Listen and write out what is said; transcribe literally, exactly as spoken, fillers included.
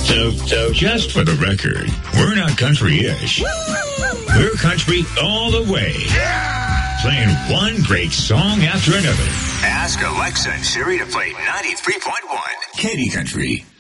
So, so just for the record, we're not country-ish. We're country all the way. Playing one great song after another. Ask Alexa and Siri to play ninety-three point one Katy Country.